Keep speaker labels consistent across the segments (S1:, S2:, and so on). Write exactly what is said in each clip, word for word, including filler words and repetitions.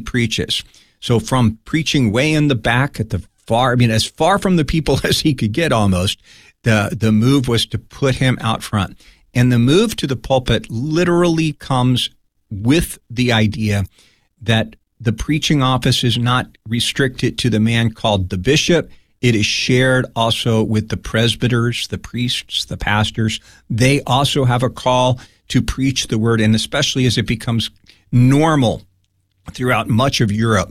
S1: preaches. So from preaching way in the back at the far, I mean, as far from the people as he could get almost, the, the move was to put him out front. And the move to the pulpit literally comes with the idea that the preaching office is not restricted to the man called the bishop. It is shared also with the presbyters, the priests, the pastors. They also have a call to preach the word, and especially as it becomes normal throughout much of Europe.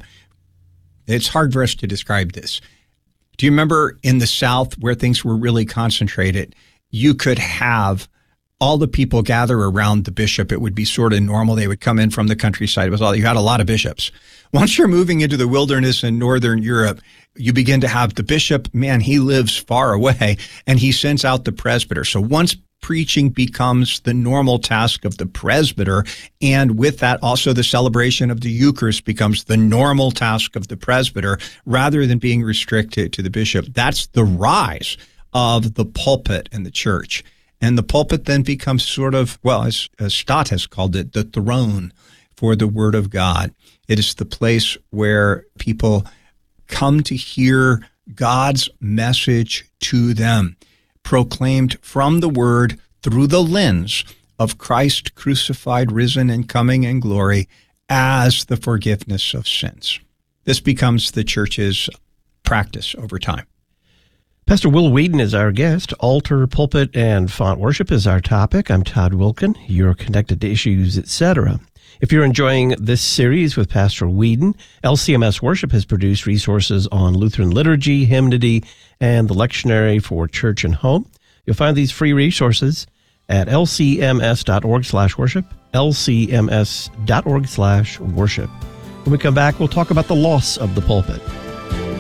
S1: It's hard for us to describe this. Do you remember in the South where things were really concentrated? You could have all the people gather around the bishop. It would be sort of normal. They would come in from the countryside. It was all, you had a lot of bishops. Once you're moving into the wilderness in Northern Europe, you begin to have the bishop, man, he lives far away, and he sends out the presbyter. So once preaching becomes the normal task of the presbyter, and with that also the celebration of the Eucharist becomes the normal task of the presbyter, rather than being restricted to the bishop. That's the rise of the pulpit in the church. And the pulpit then becomes sort of, well, as, as Stott has called it, the throne for the Word of God. It is the place where people come to hear God's message to them, proclaimed from the Word through the lens of Christ crucified, risen, and coming in glory as the forgiveness of sins. This becomes the church's practice over time.
S2: Pastor Will Weedon is our guest. Altar, pulpit, and font worship is our topic. I'm Todd Wilkin. You're connected to Issues, et cetera. If you're enjoying this series with Pastor Weedon, L C M S Worship has produced resources on Lutheran liturgy, hymnody, and the lectionary for church and home. You'll find these free resources at lcms.org slash worship, lcms.org slash worship. When we come back, we'll talk about the loss of the pulpit.